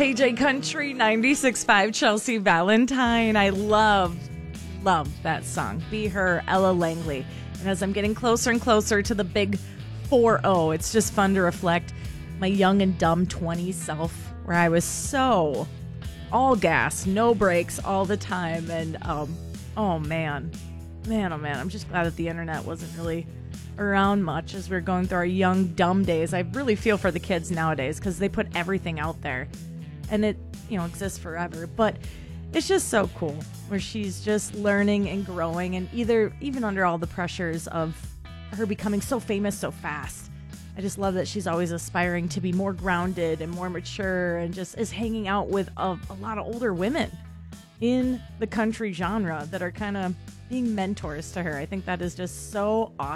KJ Country 96.5 Chelsea Valentine. I love that song. Be Her, Ella Langley. And as I'm getting closer and closer to the big 4-0, it's just fun to reflect my young and dumb 20s self, where I was so all gas, no brakes all the time. And oh man, I'm just glad that the internet wasn't really around much as we were going through our young dumb days. I really feel for the kids nowadays because they put everything out there and it exists forever. But it's just so cool where she's just learning and growing, and even under all the pressures of her becoming so famous so fast, I just love that she's always aspiring to be more grounded and more mature, and just is hanging out with a lot of older women in the country genre that are kind of being mentors to her. I think that is just so awesome.